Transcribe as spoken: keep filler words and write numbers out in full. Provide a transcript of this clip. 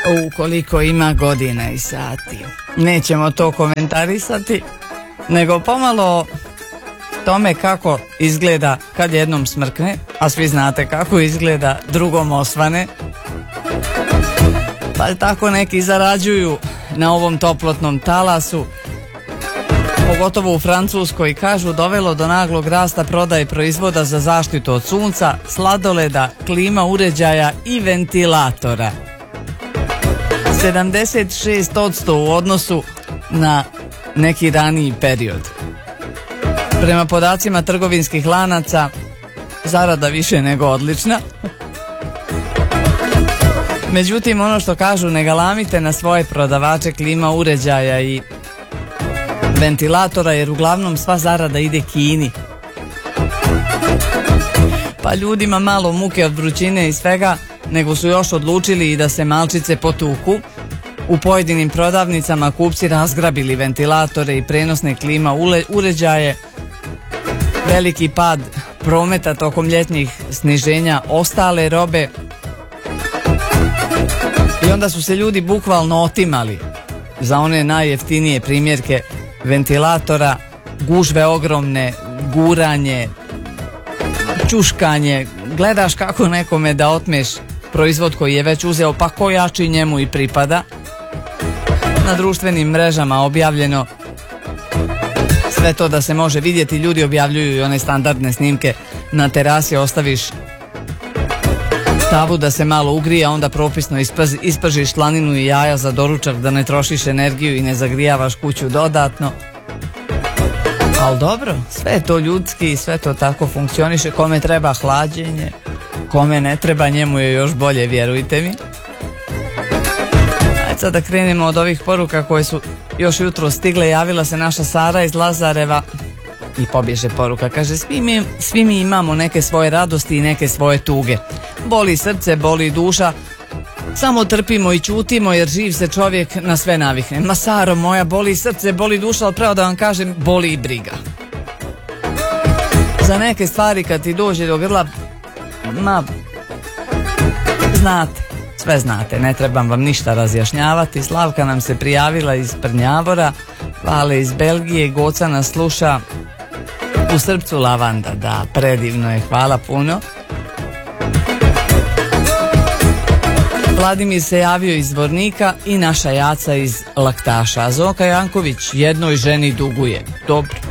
ukoliko ima godina i sati. Nećemo to komentarisati, nego pomalo tome kako izgleda kad jednom smrkne, a svi znate kako izgleda drugom osvane. Pa tako neki zarađuju na ovom toplotnom talasu, pogotovo u Francuskoj, kažu dovelo do naglog rasta prodaje proizvoda za zaštitu od sunca, sladoleda, klima uređaja i ventilatora. sedamdeset šest posto u odnosu na neki raniji period. Prema podacima trgovinskih lanaca, zarada više nego odlična. Međutim, ono što kažu, ne galamite na svoje prodavače klima uređaja i ventilatora, jer uglavnom sva zarada ide Kini. Pa ljudima malo muke od vrućine i svega, nego su još odlučili i da se malčice potuku. U pojedinim prodavnicama kupci razgrabili ventilatore i prenosne klima uređaje. Veliki pad prometa tokom ljetnih sniženja ostale robe. I onda su se ljudi bukvalno otimali za one najjeftinije primjerke ventilatora, gužve ogromne, guranje, čuškanje. Gledaš kako nekome da otmeš proizvod koji je već uzeo, pa ko jači njemu i pripada. Na društvenim mrežama objavljeno sve to da se može vidjeti. Ljudi objavljuju i one standardne snimke. Na terasi ostaviš tavu da se malo ugrije, a onda propisno ispazi, ispržiš slaninu i jaja za doručak da ne trošiš energiju i ne zagrijavaš kuću dodatno. Ali dobro, sve je to ljudski i sve to tako funkcioniše. Kome treba hlađenje, kome ne treba, njemu je još bolje, vjerujte mi. Ajde sad da krenemo od ovih poruka koje su još jutro stigle. Javila se naša Sara iz Lazareva i pobježe poruka. Kaže, svi mi, svi mi imamo neke svoje radosti i neke svoje tuge. Boli srce, boli duša, samo trpimo i ćutimo jer živ se čovjek na sve navikne. Ma Saro moja, boli srce, boli duša, ali pravo da vam kažem, boli i briga. Za neke stvari kad ti dođe do grla, ma, znate, sve znate, ne trebam vam ništa razjašnjavati. Slavka nam se prijavila iz Prnjavora, Vale iz Belgije, Goca nas sluša u srcu lavanda, da, predivno je, hvala puno. Vladimir se javio iz Zvornika i naša Jaca iz Laktaša. A Zoka Janković jednoj ženi duguje. Dobro,